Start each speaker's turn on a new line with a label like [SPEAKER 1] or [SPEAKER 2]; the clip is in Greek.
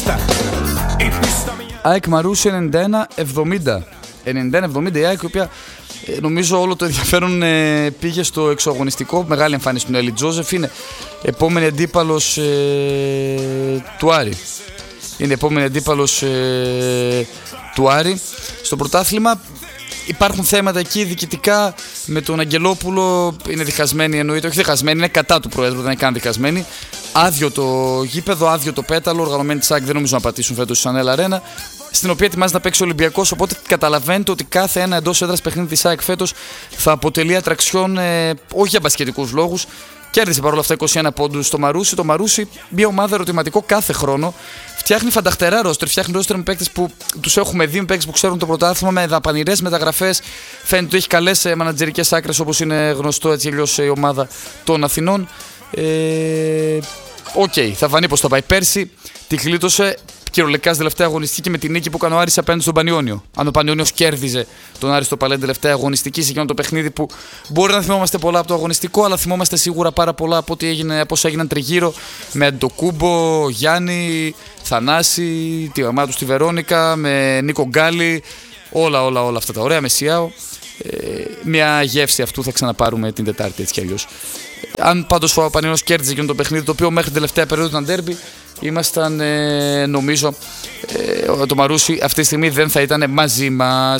[SPEAKER 1] ΑΕΚ Μαρούσι 91-70. 91-70 η ΑΕΚ, η οποία νομίζω όλο το ενδιαφέρον πήγε στο εξωαγωνιστικό. Μεγάλη εμφάνιση του Νέλη Τζόζεφ. Είναι επόμενη αντίπαλος του Άρη. Είναι επόμενη αντίπαλος του Άρη στο πρωτάθλημα. Υπάρχουν θέματα εκεί διοικητικά με τον Αγγελόπουλο. Είναι διχασμένοι, εννοείται. Όχι διχασμένοι, είναι κατά του Προέδρου, δεν είναι καν διχασμένοι. Άδειο το γήπεδο, άδειο το πέταλο. Οργανωμένοι της ΑΕΚ δεν νομίζω να πατήσουν φέτος στη Σανέλ Αρένα, στην οποία ετοιμάζει να παίξει ο Ολυμπιακός. Οπότε καταλαβαίνετε ότι κάθε ένα εντός έδρας παιχνίδι της ΑΕΚ φέτος θα αποτελεί ατραξιόν, όχι για μπασκετικούς λόγους. Κέρδισε παρόλα αυτά 21 πόντους στο Μαρούσι. Το Μαρούσι, μια ομάδα ερωτηματικό κάθε χρόνο. Φτιάχνει φανταχτερά ρόστερ. Φτιάχνει ρόστερ με παίκτες που τους έχουμε δει, με παίκτες που ξέρουν το πρωτάθλημα, με δαπανηρές μεταγραφές. Φαίνεται ότι έχει καλές μανατζερικές άκρες, όπως είναι γνωστό έτσι αλλιώς η ομάδα των Αθηνών. Θα φανεί πως θα πάει. Πέρσι τη γλίτωσε κυριολεκτικά στη τελευταία αγωνιστική και με την νίκη που έκανε ο Άρης απέναντι στον Πανιόνιο. Αν ο Πανιόνιος κέρδιζε τον Άρη στο Παλέντε τελευταία αγωνιστική, σε εκείνο το παιχνίδι που μπορεί να θυμόμαστε πολλά από το αγωνιστικό, αλλά θυμόμαστε σίγουρα πάρα πολλά από όσα έγιναν τριγύρω με Αντοκούμπο, Γιάννη, Θανάση, τη μαμά του στη Βερόνικα, με Νίκο Γκάλι, όλα αυτά τα ωραία, Μεσιάο. Μια γεύση αυτού θα ξαναπάρουμε την Τετάρτη έτσι κι αλλιώς. Αν πάντως ο Πανιόνιος κέρδιζε εκείνο το παιχνίδι, το οποίο μέχρι την τελευταία περίοδο ήταν ντέρμπι, ήμασταν νομίζω το Μαρούσι αυτή τη στιγμή δεν θα ήταν μαζί μας.